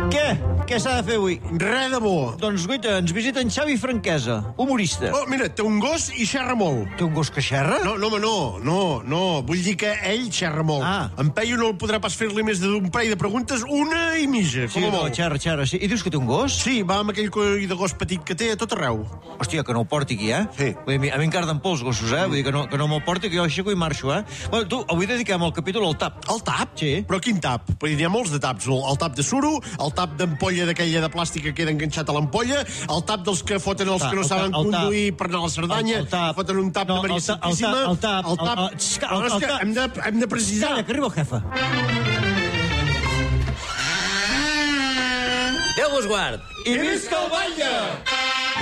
Què s'ha de fer avui? Res de bo. Doncs, guaita, ens visita en Xavi Franquesa, humorista. Oh, mira, té un gos i xerra molt. Té un gos que xerra? No, home, no. Vull dir que ell xerra molt. Ah. En Peyu no el podrà pas fer-li més d'un parell de preguntes, una i mitja, Sí, com a no, molt. xerra, sí. I dius que té un gos? Sí, va amb aquell coll de gos petit que té a tot arreu. Hòstia, que no el porti aquí, Sí. Vull dir, a mi em carden por els gossos, Vull dir que no me'l porti, que jo aixeco i marxo, Bueno, tu, avui dediquem el capítol al tap. El tap? Sí. Però quin tap? Perquè n'hi ha molts de taps. El tap de suro, el tap d'ampolla d'aquella de plàstic que queda enganxat a l'ampolla, el tap dels que foten els que no saben conduir per anar a la Cerdanya, foten un tap de Maria Santíssima. El tap. Hem de precisar. Calla, que arriba el jefe. Déu vos guard. I visca el batlle!